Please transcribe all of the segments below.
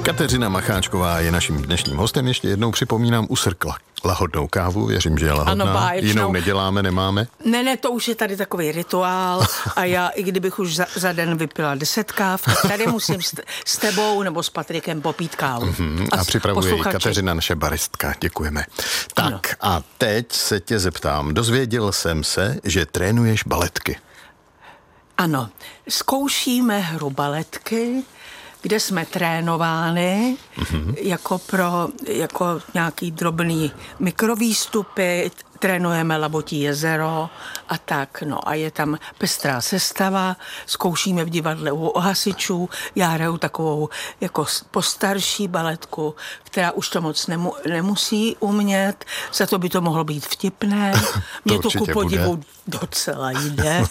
Kateřina Macháčková je naším dnešním hostem. Ještě jednou připomínám, usrkla lahodnou kávu, věřím, že je lahodná. Ano, báječnou. Jinou neděláme, nemáme? Ne, to už je tady takový rituál a já, i kdybych už za den vypila 10 káv, tak tady musím s tebou nebo s Patrikem popít kávu. A připravuje ji Kateřina, naše baristka. Děkujeme. Tak ano. A teď se tě zeptám. Dozvěděl jsem se, že trénuješ baletky. Ano, zkoušíme hru baletky, kde jsme trénovány jako nějaký drobný mikrovýstupy, trénujeme Labotí jezero a tak, no a je tam pestrá sestava, zkoušíme v divadle u hasičů, já hraju takovou jako postarší baletku, která už to moc nemusí umět, za to by to mohlo být vtipné, mě to ku podivu docela jde.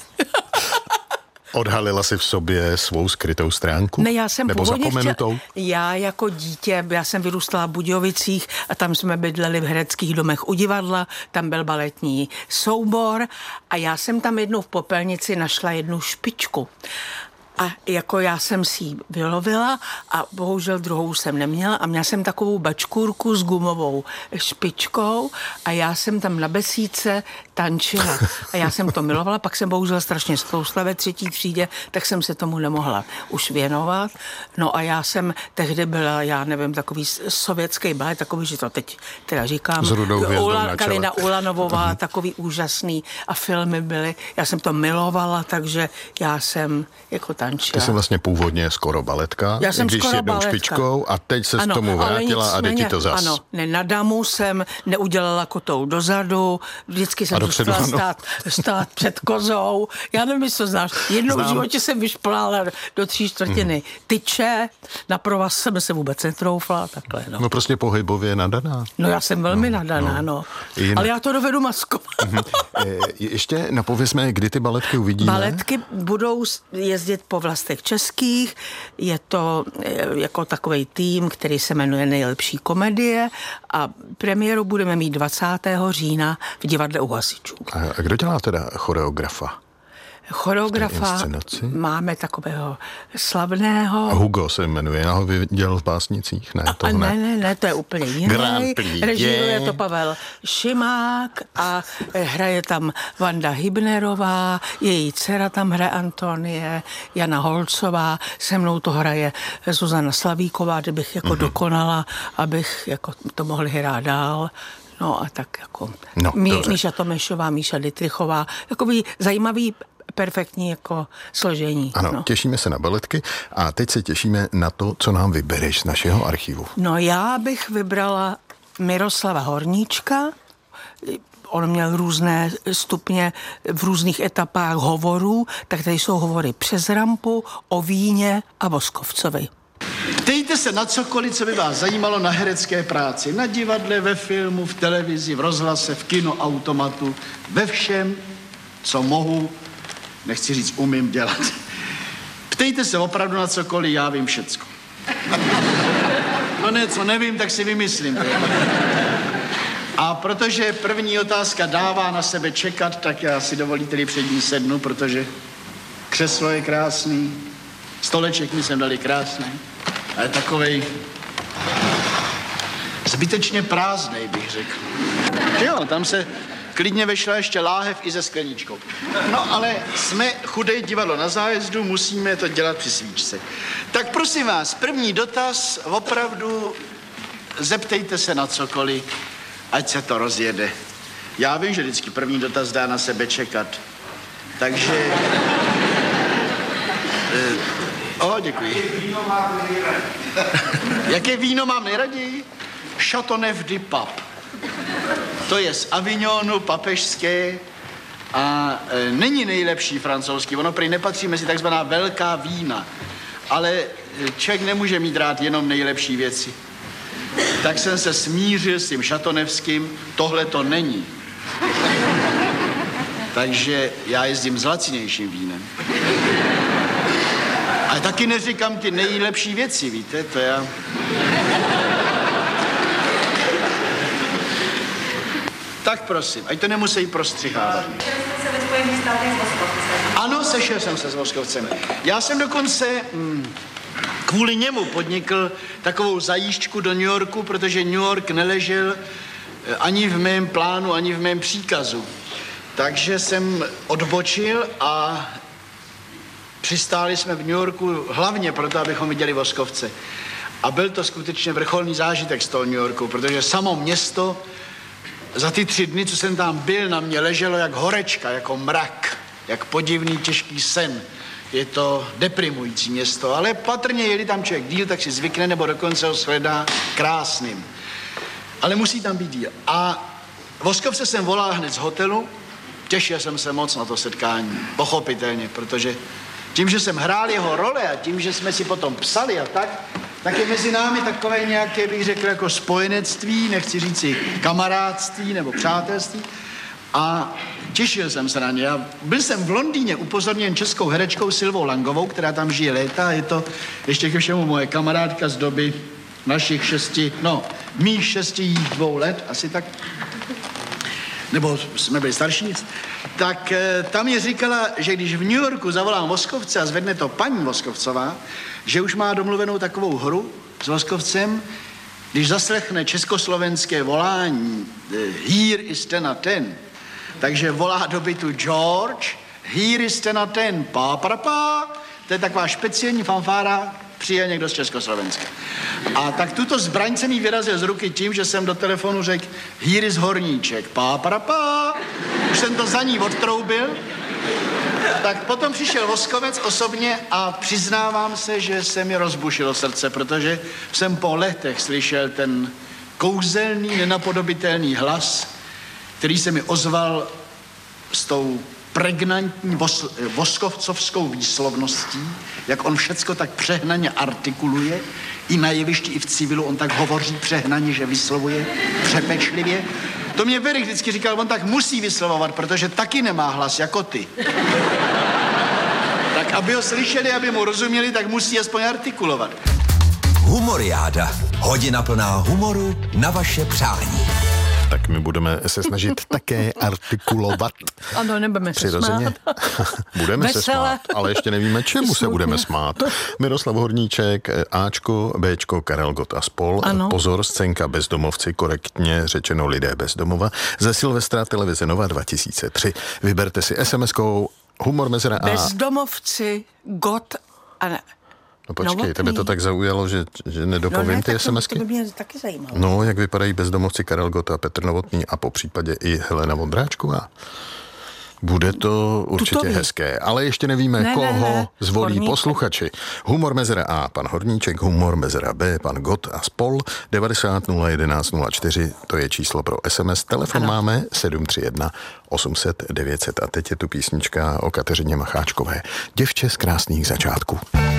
Odhalila si v sobě svou skrytou stránku? Ne, já jsem nebo zapomenutou? Já jako dítě, já jsem vyrůstala v Budějovicích a tam jsme bydleli v hereckých domech u divadla, tam byl baletní soubor a já jsem tam jednou v popelnici našla jednu špičku. A jako já jsem si ji vylovila a bohužel druhou jsem neměla a měla jsem takovou bačkůrku s gumovou špičkou a já jsem tam na besídce tančila. A já jsem to milovala, pak jsem bohužel strašně stloustla ve 3. třídě, tak jsem se tomu nemohla už věnovat. No a já jsem tehdy byla, já nevím, takový sovětský balet, takový, že to teď teda říkám. S rudou hvězdou na čele. Kalina Ulanovová, takový úžasný a filmy byly. Já jsem to milovala, takže já jsem jako tančila. Ty jsi vlastně původně skoro baletka, já jsem když skoro jednou baletka. Špičkou a teď se k tomu vrátila a jde ti to zas. Ano, na damu jsem neudělala kotou dozadu, vždycky jsem musela stát před kozou. Já nevím, jestli to znáš. Jednou v životě jsem vyšplala do 3/4 tyče, na provaz jsem se vůbec netroufla, takhle. No prostě pohybově nadaná. No já jsem velmi nadaná, no. Ale já to dovedu maskovat. Ještě napovězme, kdy ty baletky uvidíme. Baletky budou jezdit po vlastech českých, je to jako takovej tým, který se jmenuje Nejlepší komedie a premiéru budeme mít 20. října v divadle u hasičů. A kdo dělá teda choreografa? Choreografa máme takového slavného. A Hugo se jmenuje, já ho viděl v Básnicích, ne? Ne, to je úplně jiný. Režíruje to Pavel Šimák a hraje tam Vanda Hybnerová, její dcera tam hraje Antonie, Jana Holcová, se mnou to hraje Zuzana Slavíková, kdybych jako dokonala, abych jako to mohli hrát dál. No a tak jako Míša Tomešová, Míša Dytrichová, takový zajímavý perfektní jako složení. Ano, těšíme se na baletky a teď se těšíme na to, co nám vybereš z našeho archivu. No já bych vybrala Miroslava Horníčka. On měl různé stupně v různých etapách hovorů, tak tady jsou hovory přes rampu, o víně a Voskovcovi. Ptejte se na cokoliv, co by vás zajímalo na herecké práci. Na divadle, ve filmu, v televizi, v rozhlase, v kinoautomatu. Ve všem, co mohu, nechci říct umím dělat. Ptejte se opravdu na cokoliv, já vím všecko. No ne, co nevím, tak si vymyslím. A protože první otázka dává na sebe čekat, tak já si dovolíte před ní sednu, protože křeslo je krásný, stoleček mi sem dali krásný, ale takovej zbytečně prázdnej, bych řekl. Jo, tam se klidně vešla ještě láhev i se skleničkou. No ale jsme chudé divadlo na zájezdu, musíme to dělat při svíčce. Tak prosím vás, první dotaz, opravdu zeptejte se na cokoliv, ať se to rozjede. Já vím, že vždycky první dotaz dá na sebe čekat. Takže... děkuji. Jaké víno mám nejraději? Chateauneuf du Pape. To je z Avignonu, papežské a není nejlepší francouzský. Ono prý nepatří mezi takzvaná velká vína. Ale člověk nemůže mít rád jenom nejlepší věci. Tak jsem se smířil s tím chateauneufským, tohle to není. Takže já jezdím s lacinějším vínem. Ale taky neříkám ty nejlepší věci, víte, to já... Tak prosím, ať to nemusí prostřihávat. Se ve Spojených státech s Voskovcem. Ano, sešel jsem se s Voskovcem. Já jsem dokonce kvůli němu podnikl takovou zajížďku do New Yorku, protože New York neležel ani v mém plánu, ani v mém příkazu. Takže jsem odbočil a přistáli jsme v New Yorku hlavně proto, abychom viděli Voskovce. A byl to skutečně vrcholný zážitek z toho New Yorku, protože samo město za ty 3 dny, co jsem tam byl, na mě leželo jak horečka, jako mrak, jak podivný těžký sen. Je to deprimující město, ale patrně, jeli tam člověk díl, tak si zvykne, nebo dokonce ho shledá krásným. Ale musí tam být díl. A Voskovce jsem volal hned z hotelu, těšil jsem se moc na to setkání, pochopitelně, protože tím, že jsem hrál jeho role a tím, že jsme si potom psali a tak je mezi námi takové nějaké, bych řekl, jako spojenectví, nechci říci kamarádství nebo přátelství. A těšil jsem se na ně. Byl jsem v Londýně upozorněn českou herečkou Silvou Langovou, která tam žije léta. Je to ještě ke všemu moje kamarádka z doby našich mých 6 jí 2 let, asi tak. Nebo jsme byli starší. Tak tam je říkala, že když v New Yorku zavolám Voskovce a zvedne to paní Voskovcová, že už má domluvenou takovou hru s Voskovcem, když zaslechne československé volání Here is 10, takže volá do bytu George, Here is 10, pa, to je taková speciální fanfára, přijel někdo z Československa. A tak tuto zbraň jsem jí vyrazil z ruky tím, že jsem do telefonu řekl Here is Horníček, pa. Už jsem to za ní odtroubil. Tak potom přišel Voskovec osobně a přiznávám se, že se mi rozbušilo srdce, protože jsem po letech slyšel ten kouzelný, nenapodobitelný hlas, který se mi ozval s tou pregnantní voskovcovskou výslovností, jak on všecko tak přehnaně artikuluje, i na jevišti, i v civilu, on tak hovoří přehnaně, že vyslovuje přepečlivě. To mě Verich vždycky říkal, on tak musí vyslovovat, protože taky nemá hlas jako ty. Tak aby ho slyšeli, aby mu rozuměli, tak musí aspoň artikulovat. Humoriáda. Hodina plná humoru na vaše přání. Tak my budeme se snažit také artikulovat. Ano, nebudeme se smát. Budeme Vesele. se smát, ale ještě nevíme, čemu se budeme smát. Miroslav Horníček, Ačko, Bčko, Karel Gott a spol. Ano. Pozor, scénka Bezdomovci, korektně řečeno lidé bez domova. Ze Silvestra televize Nova 2003. Vyberte si SMS-kou Humor mezera A. Bezdomovci, Gott a ne. No počkej, tebe to tak zaujalo, že nedopovím ty SMSky? To by mě taky zajímalo. No, jak vypadají bezdomovci Karel Gott a Petr Novotný a po případě i Helena Vondráčková. Bude to určitě hezké, ale ještě nevíme, koho zvolí Horníček. Posluchači. Humor mezera A, pan Horníček, humor mezera B, pan Gott a spol. 90 011 04, to je číslo pro SMS. Telefon máme 731 800 900 a teď je tu písnička o Kateřině Macháčkové. Děvče z krásných začátků.